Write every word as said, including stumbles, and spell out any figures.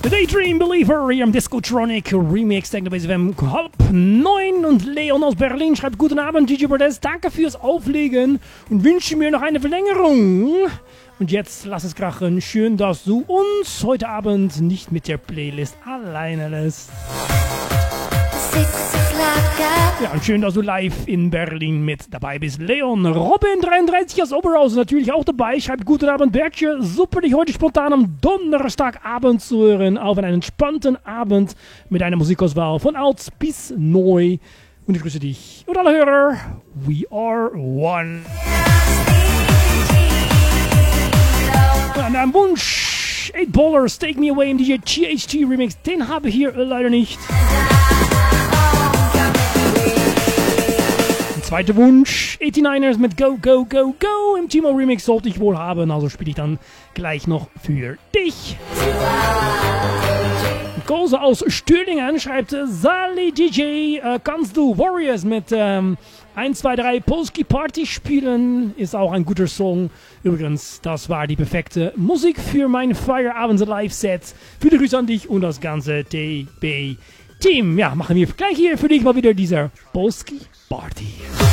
The Daydream Believer hier im Discotronic Remix, denkt bei halb neun und Leon aus Berlin schreibt: Guten Abend, D J Bardes, danke fürs Auflegen und wünsche mir noch eine Verlängerung. Und jetzt lass es krachen, schön, dass du uns heute Abend nicht mit der Playlist alleine lässt. Ja, und schön, dass du live in Berlin mit dabei bist. Leon, Robin dreiunddreißig aus Oberhausen natürlich auch dabei. Schreibt: Guten Abend, Bertje. Super, dich heute spontan am Donnerstagabend zu hören. Auf einen entspannten Abend mit einer Musikauswahl von alt bis neu. Und ich grüße dich und alle Hörer. We are one. Und ein Wunsch: eight Ballers, Take Me Away im D J T H T Remix. Den habe ich hier leider nicht. Zweiter Wunsch, neunundachtzigers mit Go, Go, Go, Go im Timo Remix sollte ich wohl haben, also spiele ich dann gleich noch für dich. Kose aus Stühlingen schreibt: Sali D J, äh, kannst du Warriors mit ähm, eins, zwei, drei Polski Party spielen? Ist auch ein guter Song. Übrigens, das war die perfekte Musik für mein Feierabends-Live-Set. Viele Grüße an dich und das ganze D B Team. Ja, machen wir gleich hier für dich mal wieder dieser Polski Party.